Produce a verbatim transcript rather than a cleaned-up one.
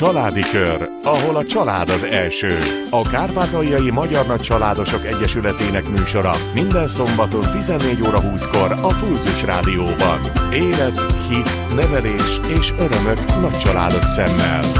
Családi Kör, ahol a család az első. A Kárpátaljai Magyar Nagycsaládosok Egyesületének műsora minden szombaton tizennégy óra húszkor a Pulzus Rádióban. Élet, hit, nevelés és örömök nagycsaládos szemmel.